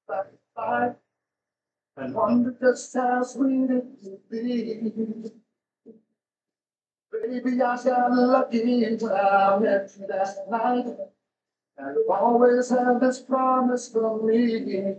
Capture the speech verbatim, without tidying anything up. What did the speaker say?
that fight and wonder just how sweet it would be. Baby, I got lucky when I met you that night. And you always have this promise from me.